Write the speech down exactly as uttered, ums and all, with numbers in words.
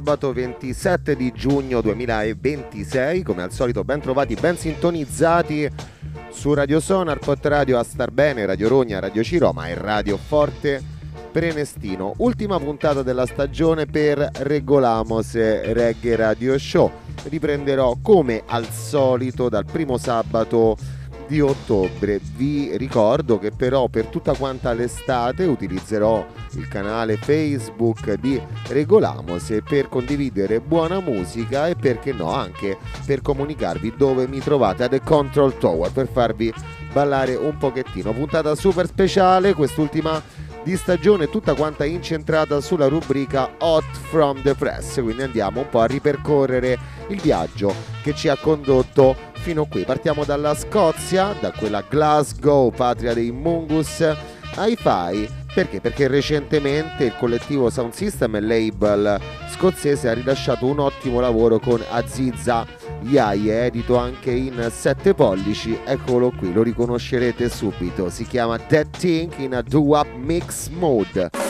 Sabato ventisette di giugno duemilaventisei, come al solito ben trovati, ben sintonizzati su Radio Sonar, Pot Radio, A Star Bene, Radio Rogna, Radio Ciroma e Radio Forte Prenestino. Ultima puntata della stagione per Regolamos Reggae Radio Show. Riprenderò come al solito dal primo sabato di ottobre. Vi ricordo che però per tutta quanta l'estate utilizzerò il canale Facebook di Regolamos per condividere buona musica e perché no anche per comunicarvi dove mi trovate a The Control Tower, per farvi ballare un pochettino. Puntata super speciale quest'ultima di stagione, tutta quanta incentrata sulla rubrica Hot from the Press, quindi andiamo un po' a ripercorrere il viaggio che ci ha condotto fino qui. Partiamo dalla Scozia, da quella Glasgow, patria dei Mungus, Hi-Fi. Perché? Perché recentemente il collettivo Sound System, label scozzese, ha rilasciato un ottimo lavoro con Aziza Yaye, edito anche in sette pollici. Eccolo qui, lo riconoscerete subito, si chiama That Thing in a Doo-Wop Mix Mode.